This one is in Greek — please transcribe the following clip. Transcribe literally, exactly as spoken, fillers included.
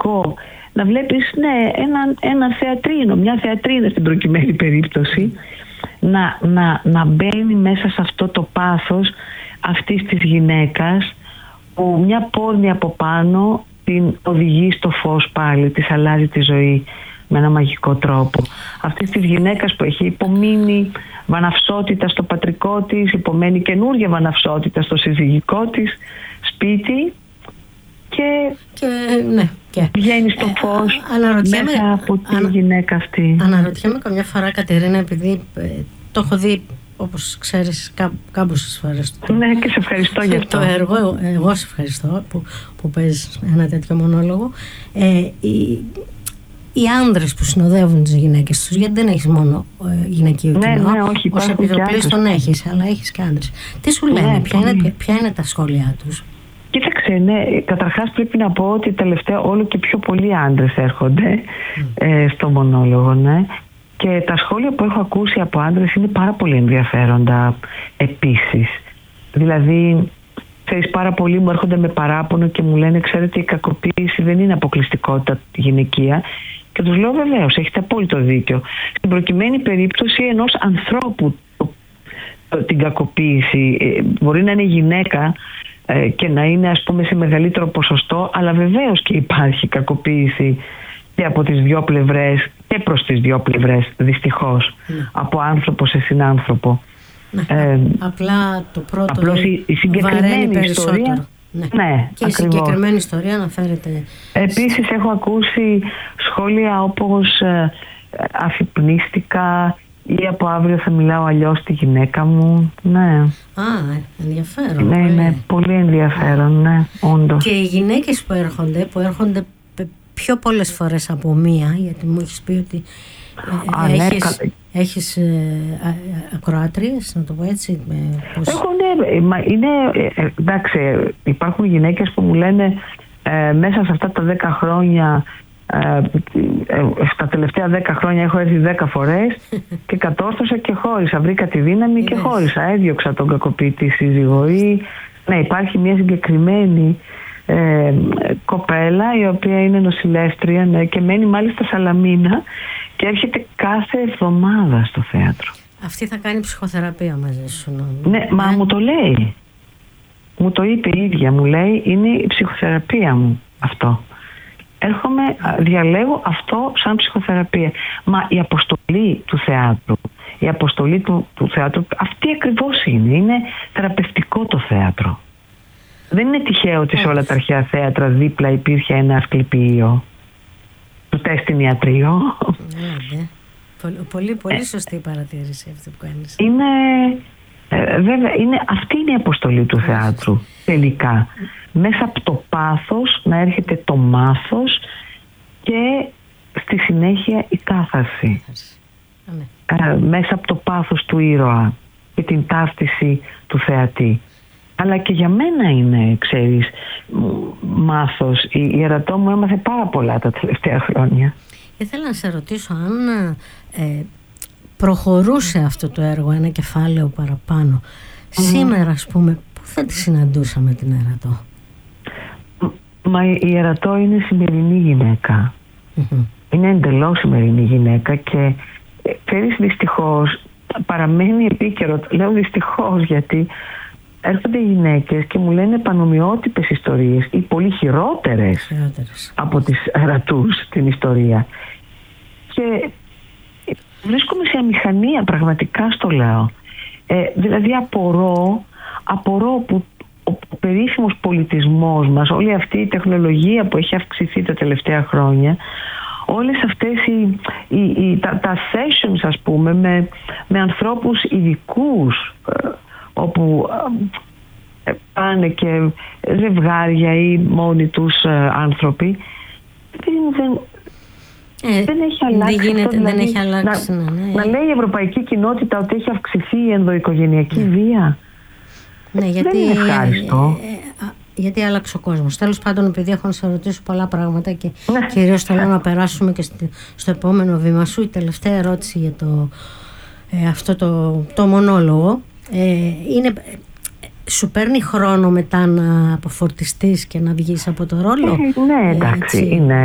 σημαντικό να βλέπεις, ναι, ένα, ένα θεατρίνο, μια θεατρίνα στην προκειμένη περίπτωση, να, να, να μπαίνει μέσα σε αυτό το πάθος αυτής της γυναίκας, που μια πόρνη από πάνω την οδηγεί στο φως πάλι, της αλλάζει τη ζωή με ένα μαγικό τρόπο. Αυτής της γυναίκας που έχει υπομείνει βαναυσότητα στο πατρικό της, υπομένει καινούργια βαναυσότητα στο συζυγικό της σπίτι και, και, ναι, και. βγαίνει στο φως ε, μέσα από τη ανα, γυναίκα αυτή. Αναρωτιέμαι καμιά φορά, Κατερίνα, επειδή ε, το έχω δει, όπως ξέρεις, κά, κάμποσες φορές. Ναι, και σε ευχαριστώ γι' αυτό. Το έργο, εγώ, εγώ σε ευχαριστώ που, που παίζεις ένα τέτοιο μονόλογο. Ε, η, Οι άνδρες που συνοδεύουν τις γυναίκες τους, γιατί δεν έχεις μόνο ε, γυναικείο ναι, κοινό, ναι, όχι, ως επιπλέον έχεις, αλλά έχεις και άνδρες. Τι σου λένε, ναι, ποια, είναι, ποια είναι τα σχόλιά τους? Κοίταξε, ναι, καταρχάς πρέπει να πω ότι τελευταία όλο και πιο πολλοί άντρες έρχονται mm. ε, στο μονόλογο, ναι. Και τα σχόλια που έχω ακούσει από άντρες είναι πάρα πολύ ενδιαφέροντα επίσης. Δηλαδή, ξέρεις, πάρα πολλοί μου έρχονται με παράπονο και μου λένε, ξέρετε, η κακοποίηση δεν είναι αποκλειστικότητα γυναικεία. Και τους λέω, βεβαίως, έχετε απόλυτο δίκιο. Στην προκειμένη περίπτωση ενός ανθρώπου την κακοποίηση, μπορεί να είναι γυναίκα και να είναι, ας πούμε, σε μεγαλύτερο ποσοστό, αλλά βεβαίως και υπάρχει κακοποίηση και από τις δυο πλευρές και προς τις δυο πλευρές, δυστυχώς, mm. από άνθρωπο σε συνάνθρωπο. Ναι. Ε, απλά το πρώτο απλώς η, η συγκεκριμένη ιστορία, ναι. Ναι, και ακριβώς. Η συγκεκριμένη ιστορία αναφέρεται. Επίσης έχω ακούσει σχόλια όπως ε, αφυπνίστηκα ή από αύριο θα μιλάω αλλιώς στη γυναίκα μου. Ναι. Α, ενδιαφέρον. Ναι, πολύ. ναι, πολύ ενδιαφέρον, ναι, όντως. Και οι γυναίκες που έρχονται, που έρχονται πιο πολλές φορές από μία, γιατί μου έχεις πει ότι Α, έχεις, ναι, έχεις ε, α, ακροάτριες, να το πω έτσι. Με, πώς... Έχω, ναι, μα είναι, ε, εντάξει, υπάρχουν γυναίκες που μου λένε ε, μέσα σε αυτά τα δέκα χρόνια, ε, ε, στα τελευταία δέκα χρόνια έχω έρθει δέκα φορές και κατόρθωσα και χώρισα, βρήκα τη δύναμη και χώρισα, έδιωξα τον κακοποιητή σύζυγο. Ή, ναι, υπάρχει μια συγκεκριμένη ε, κοπέλα η οποία είναι νοσηλεύτρια, ναι, και μένει μάλιστα Σαλαμίνα και έρχεται κάθε εβδομάδα στο θέατρο. Αυτή θα κάνει ψυχοθεραπεία μαζί σου, νομίζω. Ναι, μα μου το λέει. Μου το είπε η ίδια. Μου λέει, είναι η ψυχοθεραπεία μου αυτό. Έρχομαι, διαλέγω αυτό σαν ψυχοθεραπεία. Μα η αποστολή του θεάτρου, η αποστολή του, του θεάτρου, αυτή ακριβώς είναι. Είναι θεραπευτικό το θέατρο. Δεν είναι τυχαίο ότι σε όλα τα αρχαία θέατρα δίπλα υπήρχε ένα ασκληπιείο. Του τέστην ιατρείο. Ναι, πολύ, πολύ, πολύ σωστή η παρατήρηση αυτή που κάνεις. Είναι, ε, βέβαια, είναι, αυτή είναι η αποστολή του θεάτρου τελικά. Μέσα από το πάθος να έρχεται το μάθος και στη συνέχεια η κάθαρση. Ε, μέσα από το πάθος του ήρωα και την ταύτιση του θεατή. Αλλά και για μένα είναι, ξέρεις, μάθος. Η Ιερατό μου έμαθε πάρα πολλά τα τελευταία χρόνια. Ήθελα να σε ρωτήσω αν ε, προχωρούσε αυτό το έργο ένα κεφάλαιο παραπάνω. Mm. Σήμερα, ας πούμε, πού θα τη συναντούσαμε την Ιερατό? Μα η Ιερατό είναι σημερινή γυναίκα. Mm-hmm. Είναι εντελώς σημερινή γυναίκα και ξέρεις, δυστυχώς παραμένει επίκαιρο. Λέω δυστυχώς γιατί έρχονται οι γυναίκες και μου λένε πανομοιότυπες ιστορίες ή πολύ χειρότερες, χειρότερες. από τις Ιερατούς στην ιστορία. Και βρίσκομαι σε αμηχανία, πραγματικά στο λέω. Ε, δηλαδή απορώ, απορώ που ο περίφημος πολιτισμός μας, όλη αυτή η τεχνολογία που έχει αυξηθεί τα τελευταία χρόνια, όλες αυτές οι, οι, οι, τα, τα sessions, ας πούμε, με, με ανθρώπους ειδικούς, όπου ε, πάνε και ζευγάρια ή μόνοι τους ε, άνθρωποι, δεν, ε, δεν έχει αλλάξει. Δεν γίνεται, αυτό, δηλαδή, δεν έχει αλλάξει. Να, ναι. να λέει η ευρωπαϊκή κοινότητα ότι έχει αυξηθεί η ενδοοικογενειακή ναι. βία. Ναι, γιατί, δεν είναι ευχάριστο. Ε, ε, γιατί άλλαξε ο κόσμος. Τέλος πάντων, επειδή έχω να σε ρωτήσω πολλά πράγματα και ναι. κυρίως θέλω να περάσουμε και στο, στο επόμενο βήμα σου, η τελευταία ερώτηση για το, ε, αυτό το, το μονόλογο. Ε, είναι, σου παίρνει χρόνο μετά να αποφορτιστείς και να βγεις από το ρόλο? Ε, ναι, εντάξει, Έτσι. είναι